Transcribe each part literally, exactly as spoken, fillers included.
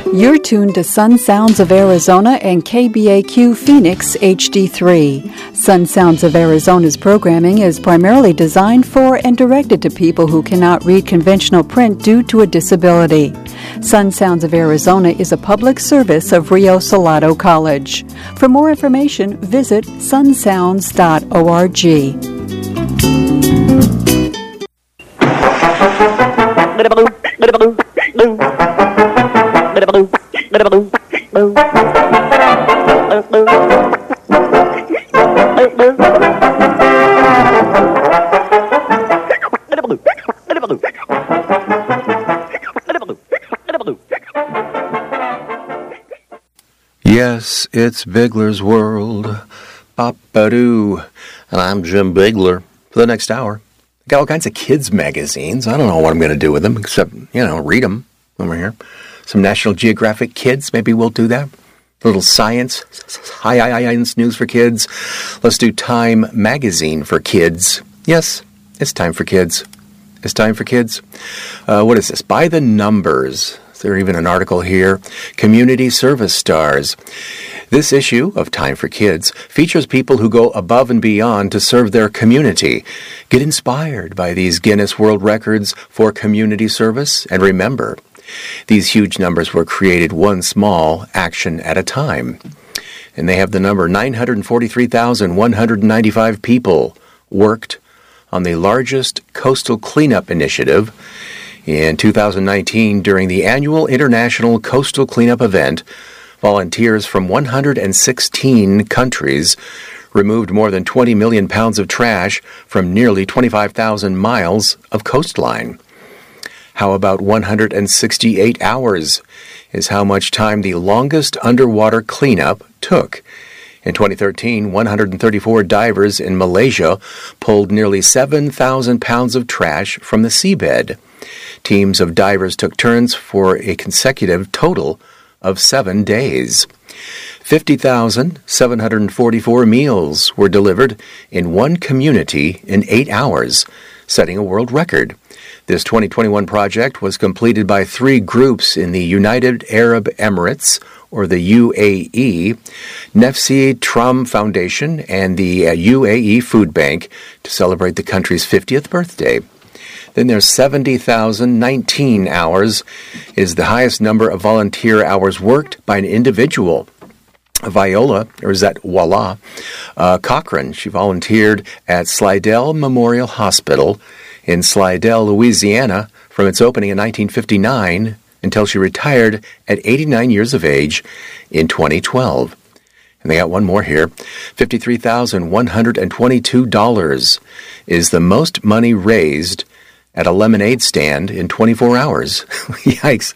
You're tuned to Sun Sounds of Arizona and K B A Q Phoenix H D three. Sun Sounds of Arizona's programming is primarily designed for and directed to people who cannot read conventional print due to a disability. Sun Sounds of Arizona is a public service of Rio Salado College. For more information, visit sun sounds dot org. Yes, it's Bigler's World. Bop-a-doo. And I'm Jim Bigler. For the next hour, I got all kinds of kids' magazines. I don't know what I'm going to do with them, except, you know, read them when we're here. Some National Geographic Kids, maybe we'll do that. A little science, science news for kids. Let's do Time Magazine for kids. Yes, it's time for kids. It's time for kids. Uh, what is this? By the numbers. Is there even an article here? Community Service Stars. This issue of Time for Kids features people who go above and beyond to serve their community. Get inspired by these Guinness World Records for community service, and remember, these huge numbers were created one small action at a time. And they have the number nine hundred forty-three thousand one hundred ninety-five people worked on the largest coastal cleanup initiative. In two thousand nineteen, during the annual International Coastal Cleanup event, volunteers from one hundred sixteen countries removed more than twenty million pounds of trash from nearly twenty-five thousand miles of coastline. How about one hundred sixty-eight hours is how much time the longest underwater cleanup took. In twenty thirteen, one hundred thirty-four divers in Malaysia pulled nearly seven thousand pounds of trash from the seabed. Teams of divers took turns for a consecutive total of seven days. fifty thousand seven hundred forty-four meals were delivered in one community in eight hours, setting a world record. This twenty twenty-one project was completed by three groups in the United Arab Emirates, or the U A E, Nefsi Tram Foundation, and the uh, U A E Food Bank to celebrate the country's fiftieth birthday. Then there's seventy thousand nineteen hours is the highest number of volunteer hours worked by an individual. Viola, or is that Voila, uh, Cochran, she volunteered at Slidell Memorial Hospital in Slidell, Louisiana, from its opening in nineteen fifty-nine until she retired at eighty-nine years of age in twenty twelve. And they got one more here. fifty-three thousand one hundred twenty-two dollars is the most money raised at a lemonade stand in twenty-four hours. Yikes.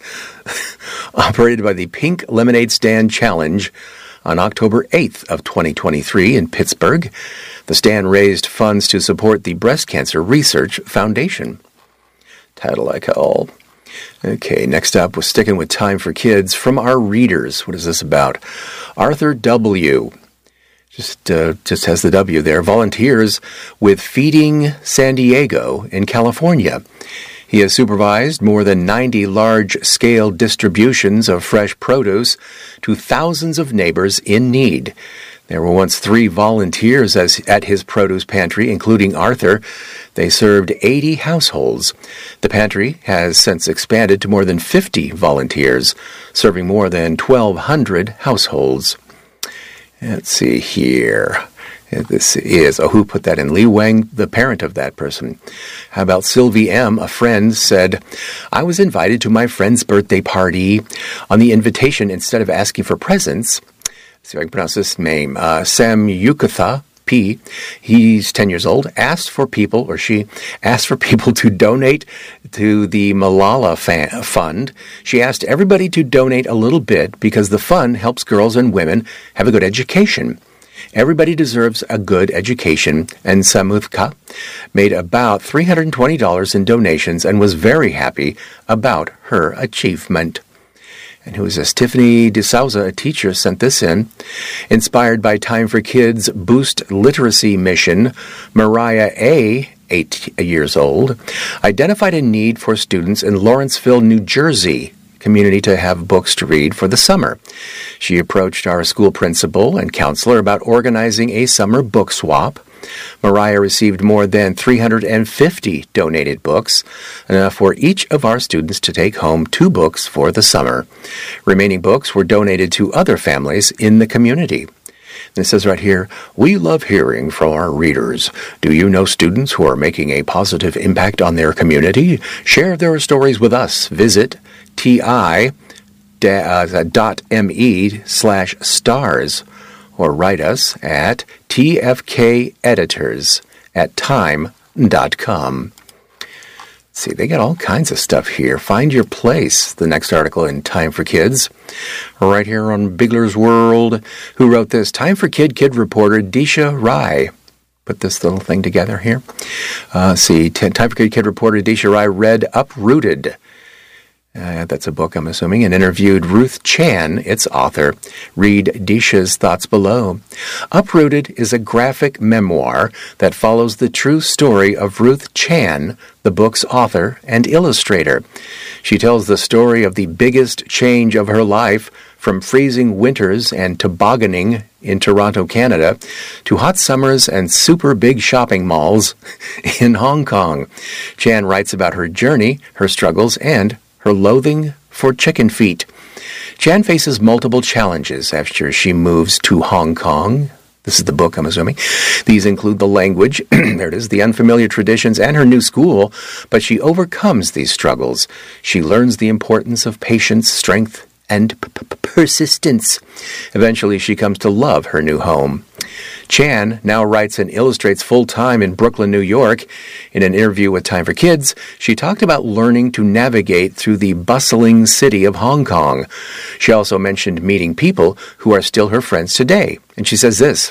Operated by the Pink Lemonade Stand Challenge on October eighth of twenty twenty-three in Pittsburgh. The stand raised funds to support the Breast Cancer Research Foundation. Title I call. Okay, next up, we're sticking with Time for Kids from our readers. What is this about? Arthur W. Just uh, just has the W there. Volunteers with Feeding San Diego in California. He has supervised more than ninety large-scale distributions of fresh produce to thousands of neighbors in need. There were once three volunteers as, at his produce pantry, including Arthur. They served eighty households. The pantry has since expanded to more than fifty volunteers, serving more than twelve hundred households. Let's see here. This is, oh, who put that in? Lee Wang, the parent of that person. How about Sylvie M., a friend, said, I was invited to my friend's birthday party. On the invitation, instead of asking for presents, let's see if I can pronounce this name, uh, Sam Yukatha P., he's ten years old, asked for people, or she asked for people to donate to the Malala fa- Fund. She asked everybody to donate a little bit because the fund helps girls and women have a good education. Everybody deserves a good education, and Samukha made about three hundred twenty dollars in donations and was very happy about her achievement. And who is this? Tiffany DeSouza, a teacher, sent this in. Inspired by Time for Kids' Boost Literacy mission, Mariah A., eight years old, identified a need for students in Lawrenceville, New Jersey, community to have books to read for the summer. She approached our school principal and counselor about organizing a summer book swap. Mariah received more than three hundred fifty donated books, enough for each of our students to take home two books for the summer. Remaining books were donated to other families in the community. And it says right here, we love hearing from our readers. Do you know students who are making a positive impact on their community? Share their stories with us. Visit ti dot me slash stars or write us at tfkeditors at time dot com. See, they got all kinds of stuff here. Find your place, the next article in Time for Kids. Right here on Bigler's World. Who wrote this? Time for Kid Kid reporter Disha Rai put this little thing together here. Uh, see, Time for Kid Kid reporter Disha Rai read Uprooted. Uh, that's a book, I'm assuming, and interviewed Ruth Chan, its author. Read Disha's thoughts below. Uprooted is a graphic memoir that follows the true story of Ruth Chan, the book's author and illustrator. She tells the story of the biggest change of her life, from freezing winters and tobogganing in Toronto, Canada, to hot summers and super big shopping malls in Hong Kong. Chan writes about her journey, her struggles, and her loathing for chicken feet. Chan faces multiple challenges after she moves to Hong Kong. This is the book, I'm assuming. These include the language, there it is, the unfamiliar traditions, and her new school, but she overcomes these struggles. She learns the importance of patience, strength, and p- p- persistence. Eventually, she comes to love her new home. Chan now writes and illustrates full-time in Brooklyn, New York. In an interview with Time for Kids, she talked about learning to navigate through the bustling city of Hong Kong. She also mentioned meeting people who are still her friends today. And she says this,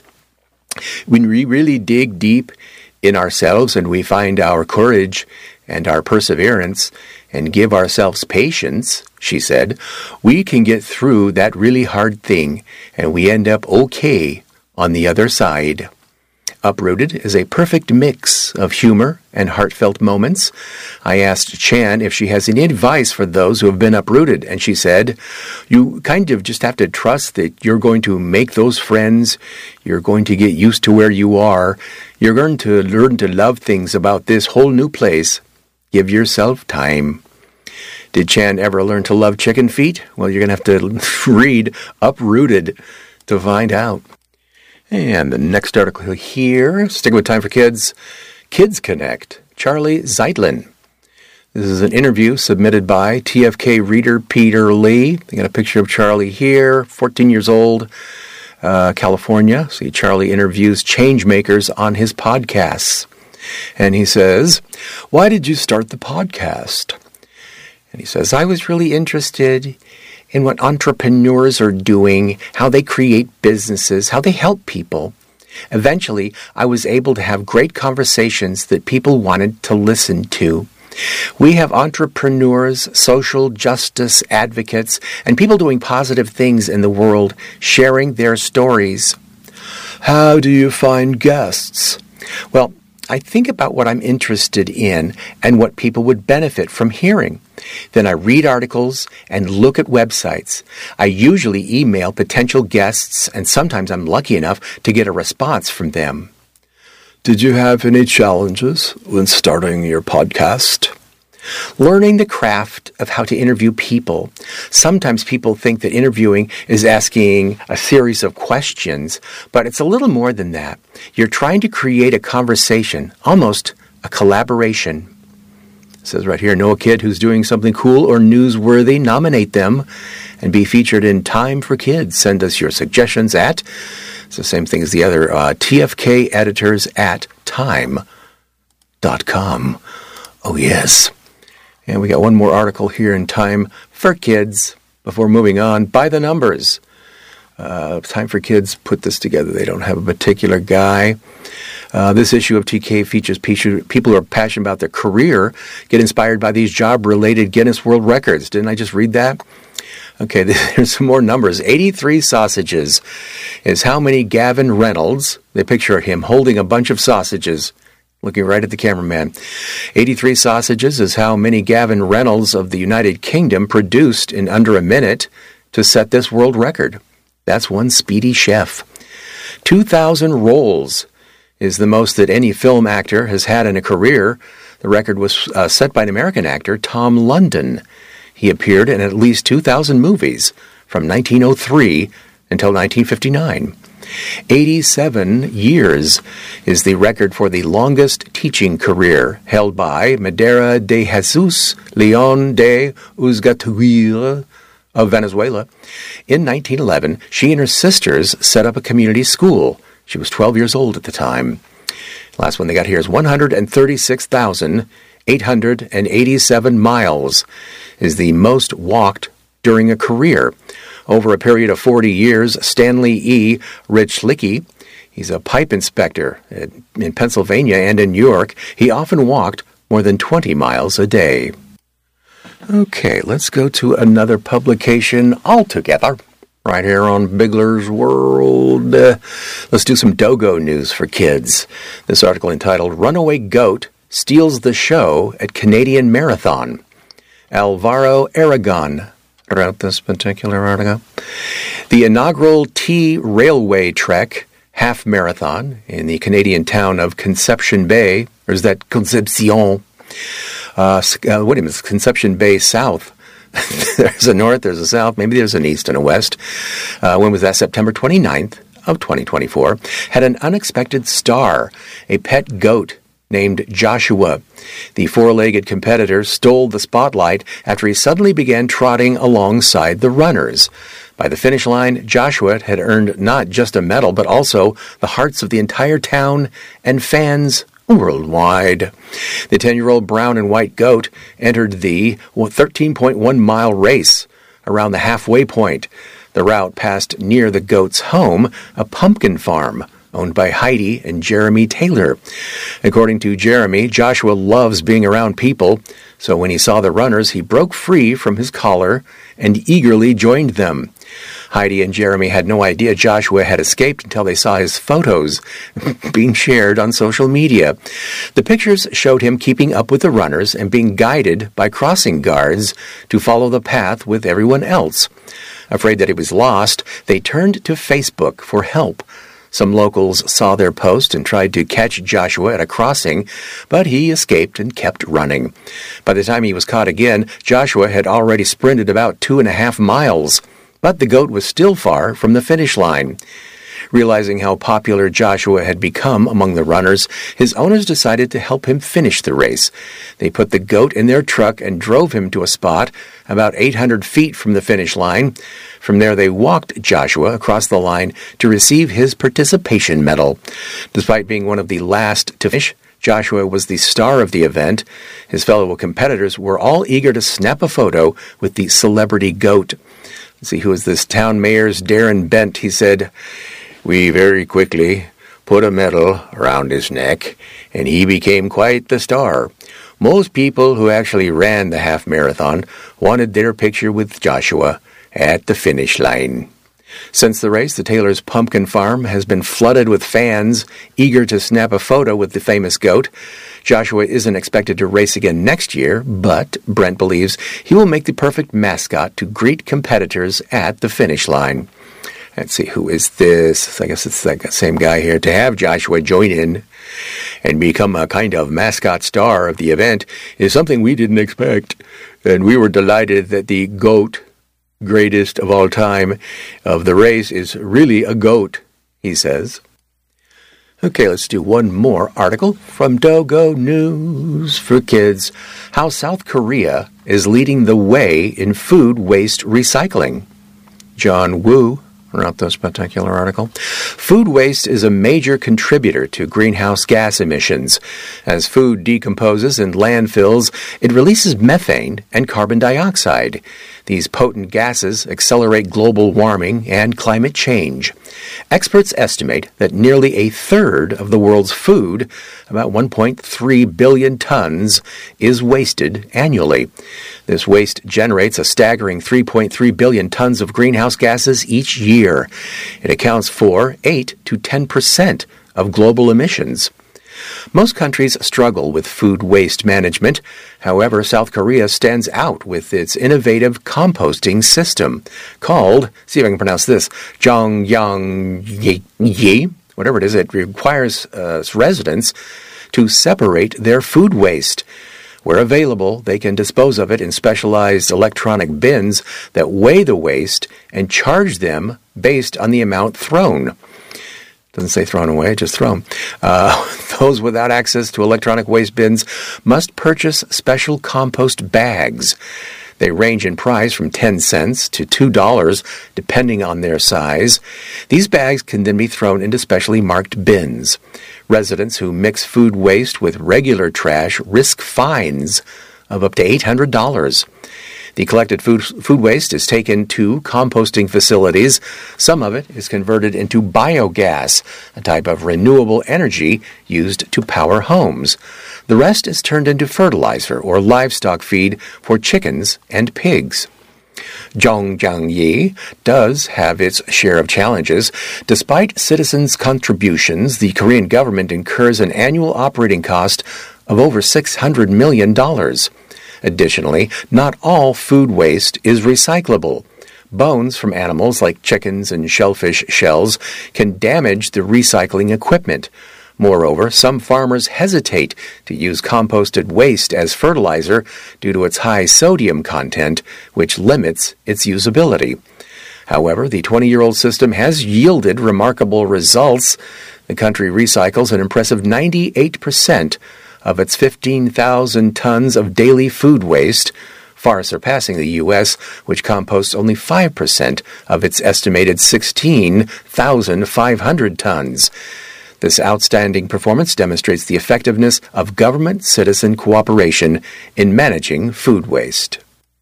when we really dig deep in ourselves and we find our courage and our perseverance and give ourselves patience, she said, we can get through that really hard thing and we end up okay on the other side. Uprooted is a perfect mix of humor and heartfelt moments. I asked Chan if she has any advice for those who have been uprooted, and she said, you kind of just have to trust that you're going to make those friends, you're going to get used to where you are, you're going to learn to love things about this whole new place. Give yourself time. Did Chan ever learn to love chicken feet? Well, you're going to have to read Uprooted to find out. And the next article here, sticking with Time for Kids, Kids Connect, Charlie Zeitlin. This is an interview submitted by T F K reader Peter Lee. They got a picture of Charlie here, fourteen years old, uh, California. See, Charlie interviews change makers on his podcasts. And he says, why did you start the podcast? And he says, I was really interested in what entrepreneurs are doing, how they create businesses, how they help people. Eventually, I was able to have great conversations that people wanted to listen to. We have entrepreneurs, social justice advocates, and people doing positive things in the world, sharing their stories. How do you find guests? Well, I think about what I'm interested in and what people would benefit from hearing. Then I read articles and look at websites. I usually email potential guests, and sometimes I'm lucky enough to get a response from them. Did you have any challenges when starting your podcast? Learning the craft of how to interview people. Sometimes people think that interviewing is asking a series of questions, but it's a little more than that. You're trying to create a conversation, almost a collaboration. It says right here, know a kid who's doing something cool or newsworthy, nominate them, and be featured in Time for Kids. Send us your suggestions at, it's the same thing as the other, uh, tfkeditors at time dot com. Oh, yes. And we got one more article here in Time for Kids. Before moving on, by the numbers. Uh, Time for Kids put this together. They don't have a particular guy. Uh, this issue of T K features people who are passionate about their career, get inspired by these job-related Guinness World Records. Didn't I just read that? Okay, there's some more numbers. eighty-three sausages is how many Gavin Reynolds, they picture him holding a bunch of sausages. looking right at the cameraman. eighty-three sausages is how many Gavin Reynolds of the United Kingdom produced in under a minute to set this world record. That's one speedy chef. two thousand rolls is the most that any film actor has had in a career. The record was uh, set by an American actor, Tom London. He appeared in at least two thousand movies from nineteen oh three until nineteen fifty-nine. eighty-seven years is the record for the longest teaching career, held by Madera de Jesus León de Uzgatuir of Venezuela. In nineteen eleven, she and her sisters set up a community school. She was twelve years old at the time. Last one they got here is one hundred thirty-six thousand eight hundred eighty-seven miles is the most walked during a career. Over a period of forty years, Stanley E. Richlicki, he's a pipe inspector in Pennsylvania and in New York, he often walked more than twenty miles a day. Okay, let's go to another publication altogether, right here on Bigler's World. Uh, let's do some Dogo news for kids. This article entitled, Runaway Goat Steals the Show at Canadian Marathon. Alvaro Aragon wrote this particular article. The inaugural T Railway Trek half marathon in the Canadian town of Conception Bay, or is that Concepcion? Uh, uh, wait a minute, Conception Bay South. There's a north, there's a south, maybe there's an east and a west. Uh, when was that? September twenty-ninth of twenty twenty-four. Had an unexpected star, a pet goat named Joshua. The four-legged competitor stole the spotlight after he suddenly began trotting alongside the runners. By the finish line, Joshua had earned not just a medal, but also the hearts of the entire town and fans worldwide. The ten-year-old brown and white goat entered the thirteen point one mile race around the halfway point. The route passed near the goat's home, a pumpkin farm owned by Heidi and Jeremy Taylor. According to Jeremy, Joshua loves being around people, so when he saw the runners, he broke free from his collar and eagerly joined them. Heidi and Jeremy had no idea Joshua had escaped until they saw his photos being shared on social media. The pictures showed him keeping up with the runners and being guided by crossing guards to follow the path with everyone else. Afraid that he was lost, they turned to Facebook for help. Some locals saw their post and tried to catch Joshua at a crossing, but he escaped and kept running. By the time he was caught again, Joshua had already sprinted about two and a half miles, but the goat was still far from the finish line. Realizing how popular Joshua had become among the runners, his owners decided to help him finish the race. They put the goat in their truck and drove him to a spot about eight hundred feet from the finish line. From there, they walked Joshua across the line to receive his participation medal. Despite being one of the last to finish, Joshua was the star of the event. His fellow competitors were all eager to snap a photo with the celebrity goat. Let's see, who is this? Town Mayor's Darren Bent. He said, "We very quickly put a medal around his neck, and he became quite the star. Most people who actually ran the half marathon wanted their picture with Joshua at the finish line." Since the race, the Taylor's Pumpkin Farm has been flooded with fans eager to snap a photo with the famous goat. Joshua isn't expected to race again next year, but Brent believes he will make the perfect mascot to greet competitors at the finish line. Let's see, who is this? I guess it's the same guy here. To have Joshua join in and become a kind of mascot star of the event is something we didn't expect, and we were delighted that the GOAT, greatest of all time, of the race is really a goat, he says. Okay, let's do one more article from Dogo News for Kids. How South Korea is leading the way in food waste recycling. John Woo wrote this particular article. Food waste is a major contributor to greenhouse gas emissions. As food decomposes in landfills, it releases methane and carbon dioxide. These potent gases accelerate global warming and climate change. Experts estimate that nearly a third of the world's food, about one point three billion tons, is wasted annually. This waste generates a staggering three point three billion tons of greenhouse gases each year. It accounts for eight to ten percent of global emissions. Most countries struggle with food waste management. However, South Korea stands out with its innovative composting system called, see if I can pronounce this, Jongyangyi, whatever it is. It requires uh, residents to separate their food waste. Where available, they can dispose of it in specialized electronic bins that weigh the waste and charge them based on the amount thrown. Doesn't say thrown away, just thrown. Uh, those without access to electronic waste bins must purchase special compost bags. They range in price from ten cents to two dollars, depending on their size. These bags can then be thrown into specially marked bins. Residents who mix food waste with regular trash risk fines of up to eight hundred dollars. The collected food, food waste is taken to composting facilities. Some of it is converted into biogas, a type of renewable energy used to power homes. The rest is turned into fertilizer or livestock feed for chickens and pigs. Jongyangyi does have its share of challenges. Despite citizens' contributions, the Korean government incurs an annual operating cost of over six hundred million dollars. Additionally, not all food waste is recyclable. Bones from animals like chickens and shellfish shells can damage the recycling equipment. Moreover, some farmers hesitate to use composted waste as fertilizer due to its high sodium content, which limits its usability. However, the twenty-year-old system has yielded remarkable results. The country recycles an impressive ninety-eight percent of its fifteen thousand tons of daily food waste, far surpassing the U S, which composts only five percent of its estimated sixteen thousand five hundred tons. This outstanding performance demonstrates the effectiveness of government-citizen cooperation in managing food waste.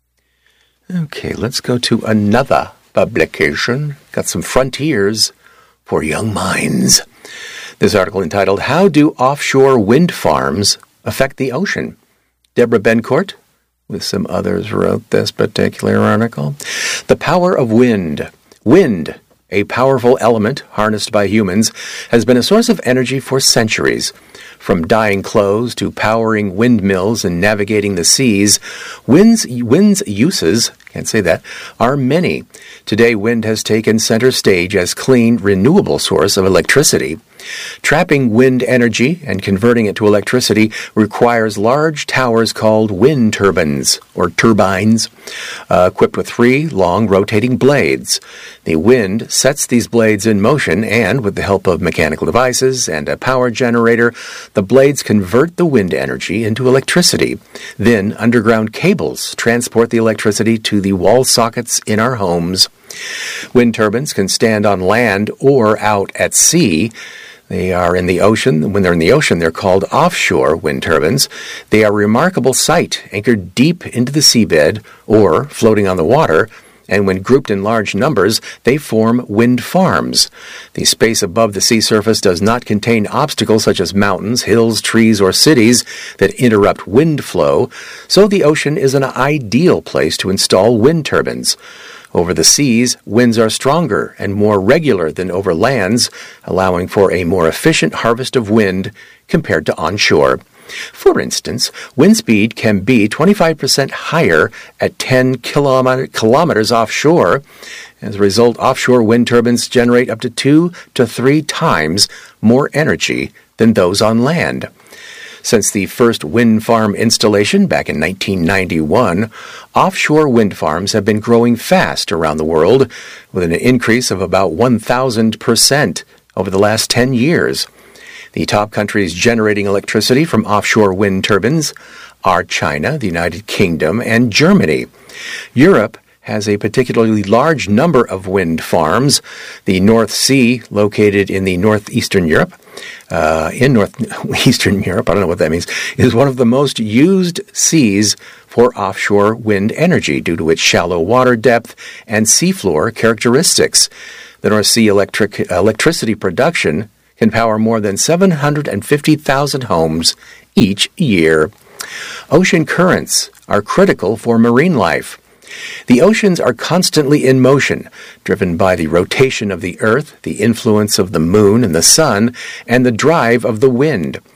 Okay, let's go to another publication. Got some frontiers for young minds. This article entitled, How Do Offshore Wind Farms Affect the Ocean? Deborah Bencourt, with some others, wrote this particular article. The power of wind. Wind, a powerful element harnessed by humans, has been a source of energy for centuries. From dyeing clothes to powering windmills and navigating the seas, wind's, wind's uses, can't say that, are many. Today, wind has taken center stage as clean, renewable source of electricity. Trapping wind energy and converting it to electricity requires large towers called wind turbines, or turbines, uh, equipped with three long rotating blades. The wind sets these blades in motion, and with the help of mechanical devices and a power generator, the blades convert the wind energy into electricity. Then, underground cables transport the electricity to the wall sockets in our homes. Wind turbines can stand on land or out at sea. They are in the ocean. When they're in the ocean, they're called offshore wind turbines. They are a remarkable sight, anchored deep into the seabed or floating on the water, and when grouped in large numbers, they form wind farms. The space above the sea surface does not contain obstacles such as mountains, hills, trees, or cities that interrupt wind flow, so the ocean is an ideal place to install wind turbines. Over the seas, winds are stronger and more regular than over lands, allowing for a more efficient harvest of wind compared to onshore. For instance, wind speed can be twenty-five percent higher at ten kilometers offshore. As a result, offshore wind turbines generate up to two to three times more energy than those on land. Since the first wind farm installation back in nineteen ninety-one, offshore wind farms have been growing fast around the world, with an increase of about one thousand percent over the last ten years. The top countries generating electricity from offshore wind turbines are China, the United Kingdom, and Germany. Europe has a particularly large number of wind farms. The North Sea, located in the northeastern Europe, uh, in northeastern Europe, I don't know what that means, is one of the most used seas for offshore wind energy due to its shallow water depth and seafloor characteristics. The North Sea electric electricity production can power more than seven hundred fifty thousand homes each year. Ocean currents are critical for marine life. The oceans are constantly in motion, driven by the rotation of the Earth, the influence of the moon and the sun, and the drive of the wind.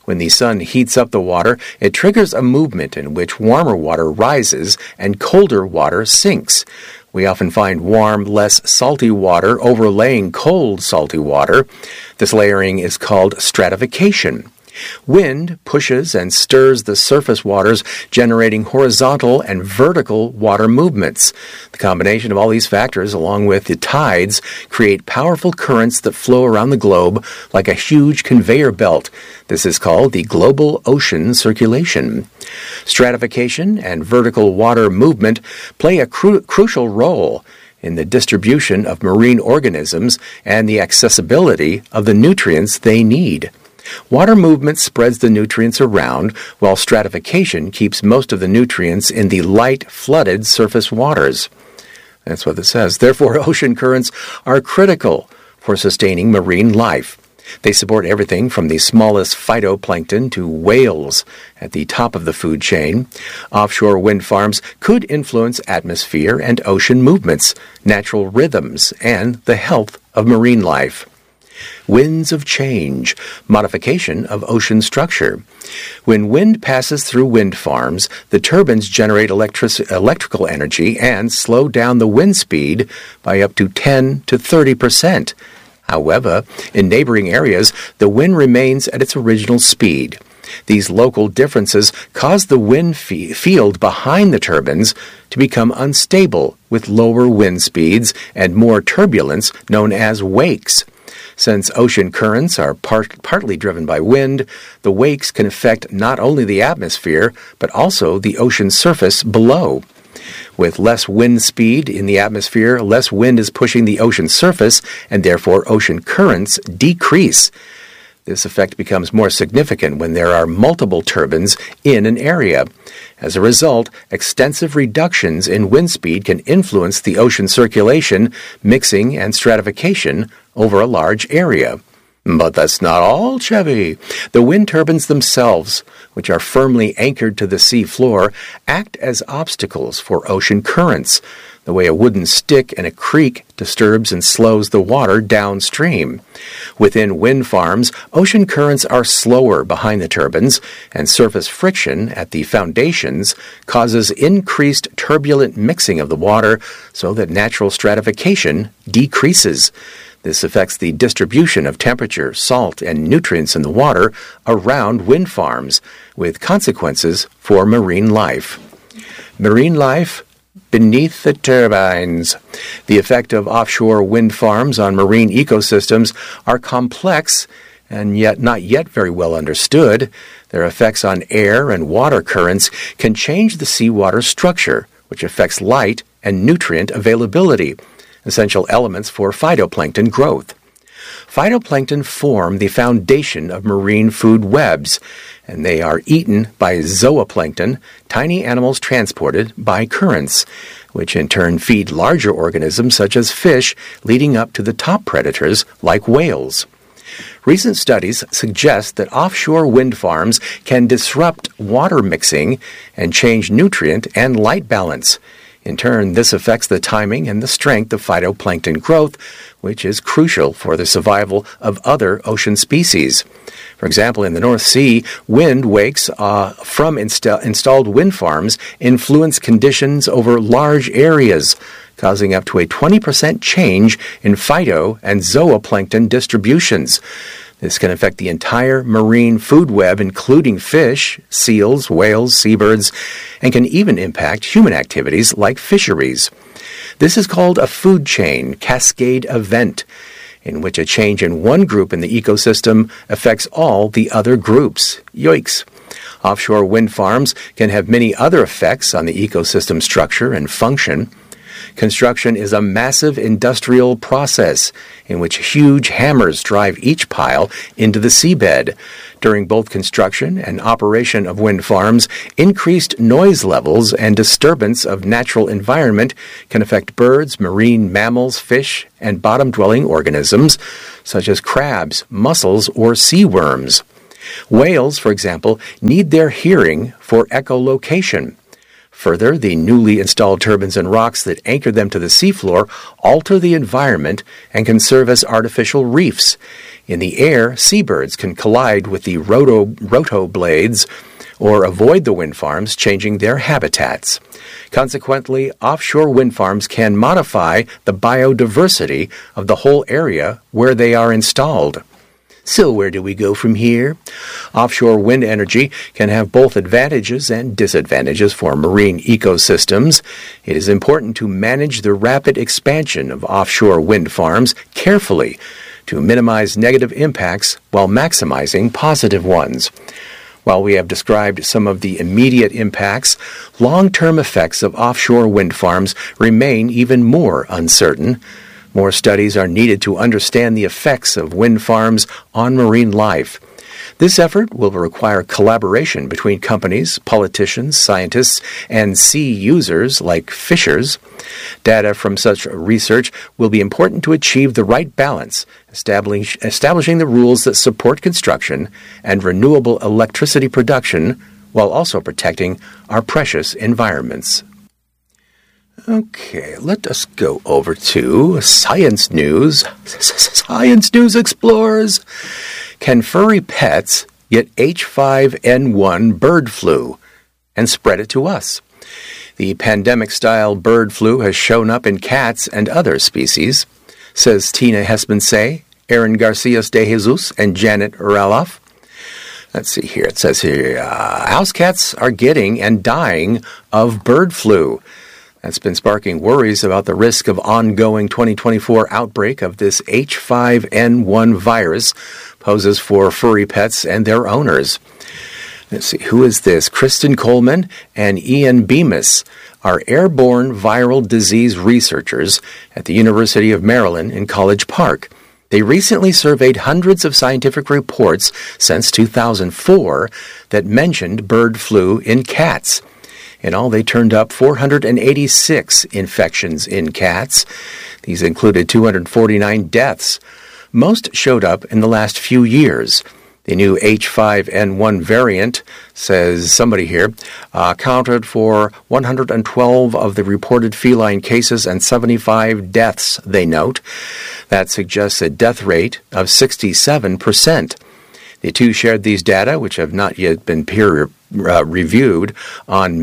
When the sun heats up the water, it triggers a movement in which warmer water rises and colder water sinks. We often find warm, less salty water overlaying cold, salty water. This layering is called stratification. Wind pushes and stirs the surface waters, generating horizontal and vertical water movements. The combination of all these factors, along with the tides, create powerful currents that flow around the globe like a huge conveyor belt. This is called the global ocean circulation. Stratification and vertical water movement play a cru- crucial role in the distribution of marine organisms and the accessibility of the nutrients they need. Water movement spreads the nutrients around, while stratification keeps most of the nutrients in the light, flooded surface waters. That's what it says. Therefore, ocean currents are critical for sustaining marine life. They support everything from the smallest phytoplankton to whales at the top of the food chain. Offshore wind farms could influence atmosphere and ocean movements, natural rhythms, and the health of marine life. Winds of change, modification of ocean structure. When wind passes through wind farms, the turbines generate electric- electrical energy and slow down the wind speed by up to ten to thirty percent. However, in neighboring areas, the wind remains at its original speed. These local differences cause the wind f- field behind the turbines to become unstable with lower wind speeds and more turbulence known as wakes. Since ocean currents are part, partly driven by wind, the wakes can affect not only the atmosphere, but also the ocean surface below. With less wind speed in the atmosphere, less wind is pushing the ocean surface, and therefore ocean currents decrease. This effect becomes more significant when there are multiple turbines in an area. As a result, extensive reductions in wind speed can influence the ocean circulation, mixing, and stratification over a large area. But that's not all, Chevy. The wind turbines themselves, which are firmly anchored to the sea floor, act as obstacles for ocean currents, the way a wooden stick in a creek disturbs and slows the water downstream. Within wind farms, ocean currents are slower behind the turbines, and surface friction at the foundations causes increased turbulent mixing of the water so that natural stratification decreases. This affects the distribution of temperature, salt, and nutrients in the water around wind farms, with consequences for marine life. Marine life beneath the turbines. The effect of offshore wind farms on marine ecosystems are complex and yet not yet very well understood. Their effects on air and water currents can change the seawater structure, which affects light and nutrient availability, essential elements for phytoplankton growth. Phytoplankton form the foundation of marine food webs, and they are eaten by zooplankton, tiny animals transported by currents, which in turn feed larger organisms such as fish, leading up to the top predators like whales. Recent studies suggest that offshore wind farms can disrupt water mixing and change nutrient and light balance. In turn, this affects the timing and the strength of phytoplankton growth, which is crucial for the survival of other ocean species. For example, in the North Sea, wind wakes uh, from insta- installed wind farms influence conditions over large areas, causing up to a twenty percent change in phyto and zooplankton distributions. This can affect the entire marine food web, including fish, seals, whales, seabirds, and can even impact human activities like fisheries. This is called a food chain cascade event, in which a change in one group in the ecosystem affects all the other groups. Yikes! Offshore wind farms can have many other effects on the ecosystem structure and function. Construction is a massive industrial process in which huge hammers drive each pile into the seabed. During both construction and operation of wind farms, increased noise levels and disturbance of natural environment can affect birds, marine mammals, fish, and bottom-dwelling organisms, such as crabs, mussels, or sea worms. Whales, for example, need their hearing for echolocation. Further, the newly installed turbines and rocks that anchor them to the seafloor alter the environment and can serve as artificial reefs. In the air, seabirds can collide with the roto, roto blades or avoid the wind farms, changing their habitats. Consequently, offshore wind farms can modify the biodiversity of the whole area where they are installed. So where do we go from here? Offshore wind energy can have both advantages and disadvantages for marine ecosystems. It is important to manage the rapid expansion of offshore wind farms carefully to minimize negative impacts while maximizing positive ones. While we have described some of the immediate impacts, long-term effects of offshore wind farms remain even more uncertain. More studies are needed to understand the effects of wind farms on marine life. This effort will require collaboration between companies, politicians, scientists, and sea users like fishers. Data from such research will be important to achieve the right balance, establish, establishing the rules that support construction and renewable electricity production while also protecting our precious environments. Okay, let us go over to Science News. Science News explores, can furry pets get H five N one bird flu and spread it to us? The pandemic-style bird flu has shown up in cats and other species, says Tina Hespensay, Aaron Garcias de Jesus, and Janet Raloff. Let's see here. It says here, uh, house cats are getting and dying of bird flu. That's been sparking worries about the risk of ongoing twenty twenty-four outbreak of this H five N one virus poses for furry pets and their owners. Let's see, who is this? Kristen Coleman and Ian Bemis are airborne viral disease researchers at the University of Maryland in College Park. They recently surveyed hundreds of scientific reports since two thousand four that mentioned bird flu in cats. In all, they turned up four hundred eighty-six infections in cats. These included two hundred forty-nine deaths. Most showed up in the last few years. The new H five N one variant, says somebody here, uh, accounted for one hundred twelve of the reported feline cases and seventy-five deaths, they note. That suggests a death rate of sixty-seven percent. The two shared these data, which have not yet been peer uh, reviewed, on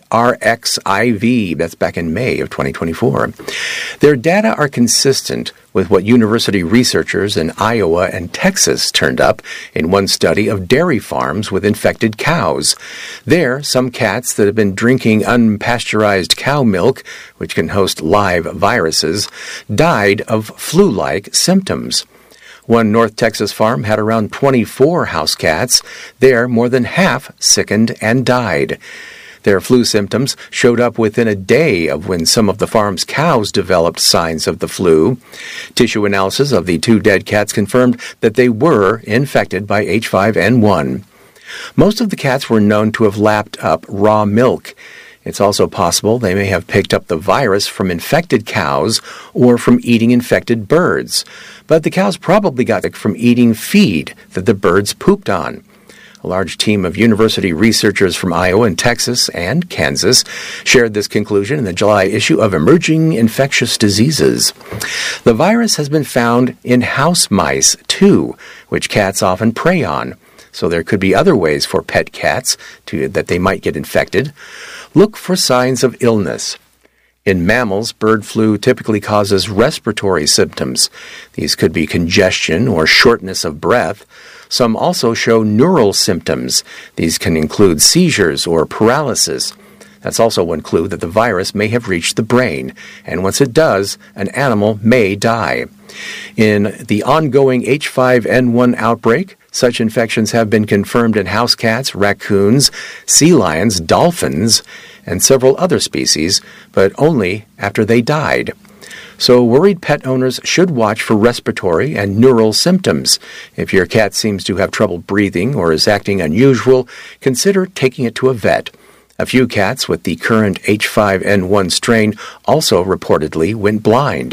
MedRx I V. That's back in May of twenty twenty-four. Their data are consistent with what university researchers in Iowa and Texas turned up in one study of dairy farms with infected cows. There, some cats that have been drinking unpasteurized cow milk, which can host live viruses, died of flu-like symptoms. One North Texas farm had around twenty-four house cats. There, more than half sickened and died. Their flu symptoms showed up within a day of when some of the farm's cows developed signs of the flu. Tissue analysis of the two dead cats confirmed that they were infected by H five N one. Most of the cats were known to have lapped up raw milk. It's also possible they may have picked up the virus from infected cows or from eating infected birds. But the cows probably got it from eating feed that the birds pooped on. A large team of university researchers from Iowa and Texas and Kansas shared this conclusion in the July issue of Emerging Infectious Diseases. The virus has been found in house mice, too, which cats often prey on. So there could be other ways for pet cats to, that they might get infected. Look for signs of illness. In mammals, bird flu typically causes respiratory symptoms. These could be congestion or shortness of breath. Some also show neural symptoms. These can include seizures or paralysis. That's also one clue that the virus may have reached the brain, and once it does, an animal may die. In the ongoing H five N one outbreak, such infections have been confirmed in house cats, raccoons, sea lions, dolphins, and several other species, but only after they died. So worried pet owners should watch for respiratory and neural symptoms. If your cat seems to have trouble breathing or is acting unusual, consider taking it to a vet. A few cats with the current H five N one strain also reportedly went blind.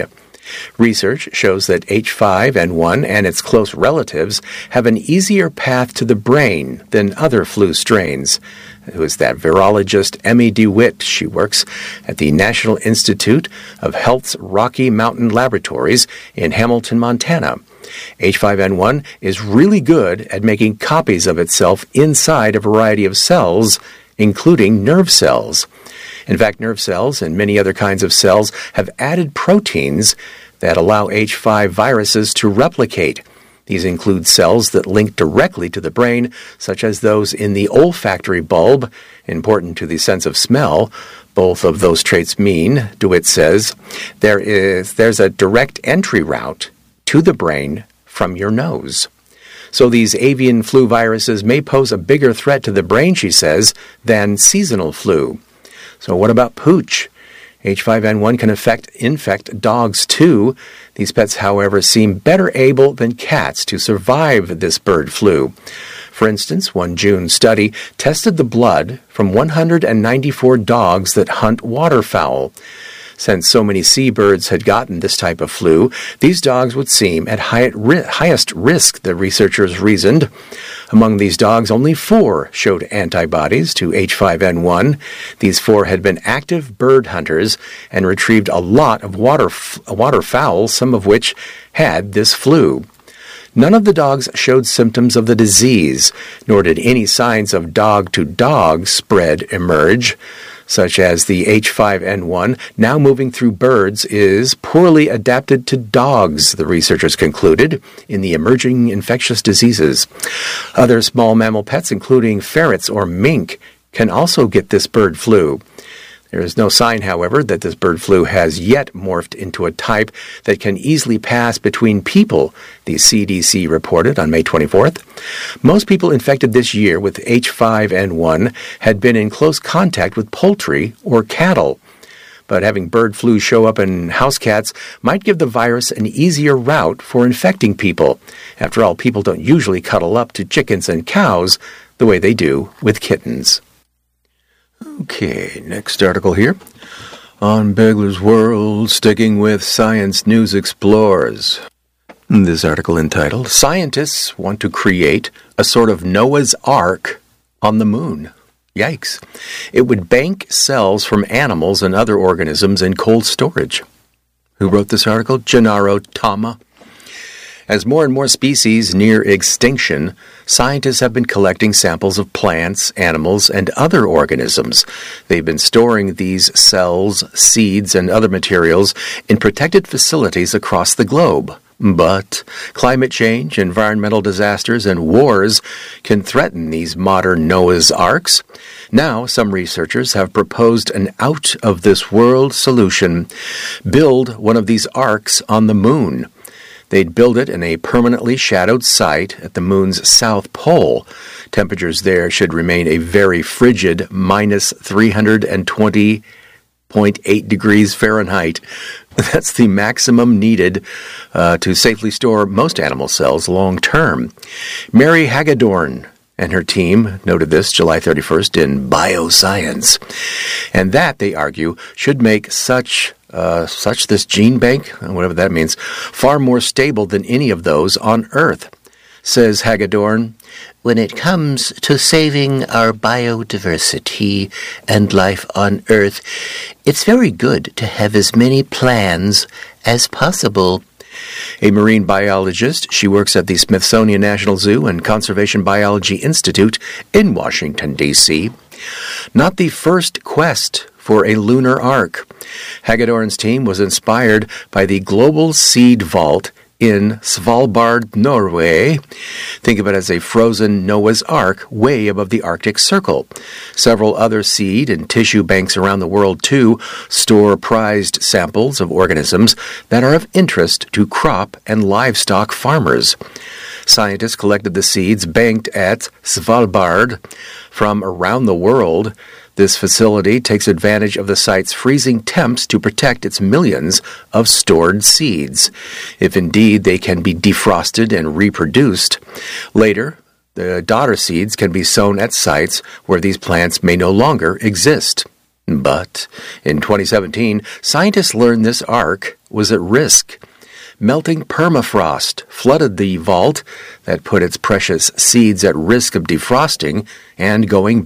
Research shows that H five N one and its close relatives have an easier path to the brain than other flu strains. Who is that? Virologist Emmy DeWitt. She works at the National Institute of Health's Rocky Mountain Laboratories in Hamilton, Montana. H five N one is really good at making copies of itself inside a variety of cells, including nerve cells. In fact, nerve cells and many other kinds of cells have added proteins that allow H five viruses to replicate. These include cells that link directly to the brain, such as those in the olfactory bulb, important to the sense of smell. Both of those traits mean, DeWitt says, there is there's a direct entry route to the brain from your nose. So these avian flu viruses may pose a bigger threat to the brain, she says, than seasonal flu. So what about pooch? H five N one can affect, infect dogs too. These pets, however, seem better able than cats to survive this bird flu. For instance, one June study tested the blood from one hundred ninety-four dogs that hunt waterfowl. Since so many seabirds had gotten this type of flu, these dogs would seem at highest risk, the researchers reasoned. Among these dogs, only four showed antibodies to H five N one. These four had been active bird hunters and retrieved a lot of water, waterfowl, some of which had this flu. None of the dogs showed symptoms of the disease, nor did any signs of dog-to-dog spread emerge, such as the H five N one, now moving through birds, is poorly adapted to dogs, the researchers concluded, in the emerging infectious diseases. Other small mammal pets, including ferrets or mink, can also get this bird flu. There is no sign, however, that this bird flu has yet morphed into a type that can easily pass between people, the C D C reported on May twenty-fourth. Most people infected this year with H five N one had been in close contact with poultry or cattle. But having bird flu show up in house cats might give the virus an easier route for infecting people. After all, people don't usually cuddle up to chickens and cows the way they do with kittens. Okay, next article here. On Begler's World, sticking with Science News Explores. This article entitled, Scientists Want to Create a Sort of Noah's Ark on the Moon. Yikes. It would bank cells from animals and other organisms in cold storage. Who wrote this article? Gennaro Tama. As more and more species near extinction, scientists have been collecting samples of plants, animals, and other organisms. They've been storing these cells, seeds, and other materials in protected facilities across the globe. But climate change, environmental disasters, and wars can threaten these modern Noah's Arks. Now, some researchers have proposed an out-of-this-world solution. Build one of these arks on the moon. They'd build it in a permanently shadowed site at the moon's south pole. Temperatures there should remain a very frigid minus three hundred twenty point eight degrees Fahrenheit. That's the maximum needed uh, to safely store most animal cells long term. Mary Hagedorn and her team noted this July thirty-first in Bioscience. And that, they argue, should make such uh, such this gene bank, whatever that means, far more stable than any of those on Earth. Says Hagedorn, when it comes to saving our biodiversity and life on Earth, it's very good to have as many plans as possible. A marine biologist, she works at the Smithsonian National Zoo and Conservation Biology Institute in Washington, D C Not the first quest for a lunar ark. Hagedorn's team was inspired by the Global Seed Vault in Svalbard, Norway. Think of it as a frozen Noah's Ark way above the Arctic Circle. Several other seed and tissue banks around the world, too, store prized samples of organisms that are of interest to crop and livestock farmers. Scientists collected the seeds banked at Svalbard from around the world. This facility takes advantage of the site's freezing temps to protect its millions of stored seeds, if indeed they can be defrosted and reproduced. Later, the daughter seeds can be sown at sites where these plants may no longer exist. But in twenty seventeen, scientists learned this ark was at risk. Melting permafrost flooded the vault that put its precious seeds at risk of defrosting and going